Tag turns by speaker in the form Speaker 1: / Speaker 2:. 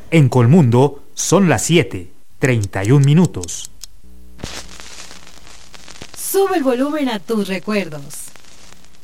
Speaker 1: En Colmundo son las 7:31.
Speaker 2: Sube el volumen a tus recuerdos.